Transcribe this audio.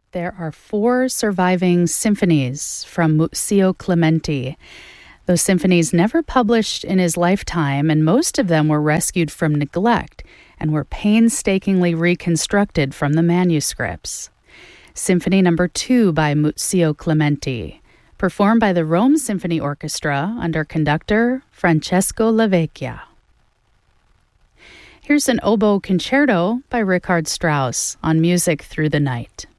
There are 4 surviving symphonies from Muzio Clementi. Those symphonies never published in his lifetime, and most of them were rescued from neglect and were painstakingly reconstructed from the manuscripts. Symphony Number 2 by Muzio Clementi, performed by the Rome Symphony Orchestra under conductor Francesco Lavecchia. Here's an oboe concerto by Richard Strauss on Music Through the Night.